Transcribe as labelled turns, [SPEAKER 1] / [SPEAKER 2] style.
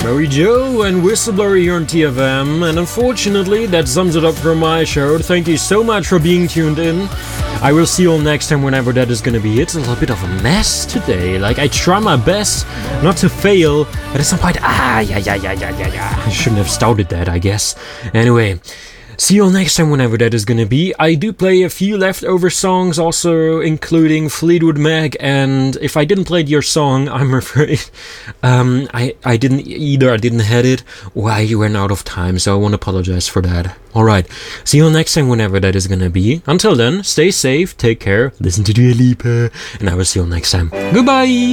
[SPEAKER 1] Joey Joe and Whistleblower here on TFM, and unfortunately that sums it up for my show. Thank you so much for being tuned in. I will see you all next time whenever that is gonna be. It's a little bit of a mess today. Like, I try my best not to fail, but at some point, I shouldn't have started that, I guess. Anyway, see you all next time whenever that is gonna be. I do play a few leftover songs, also including Fleetwood Mac, and if I didn't play your song, I'm afraid I didn't either. I didn't have it, or I ran out of time, so I want to apologize for that. Alright, see you all next time whenever that is gonna be. Until then, stay safe, take care, listen to Dua Lipa, and I will see you all next time. Goodbye!